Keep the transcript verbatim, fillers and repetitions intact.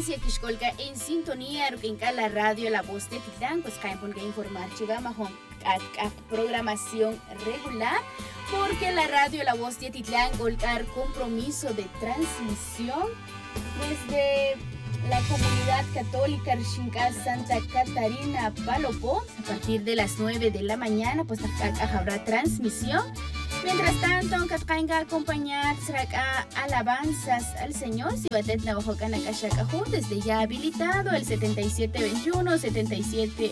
audiencia Kishkolka en sintonía en la radio La Voz de Titlán, pues caen por informar chiva a, a programación regular, porque la radio La Voz de Titlán colgar compromiso de transmisión desde la comunidad católica Rishinka Santa Catarina Palopó a partir de las nueve de la mañana, pues habrá transmisión. Mientras tanto, Katkainga acompañar a alabanzas al Señor, Sibatet Navajocan Akashakajun, desde ya habilitado el setenta y siete veintiuno, setenta y siete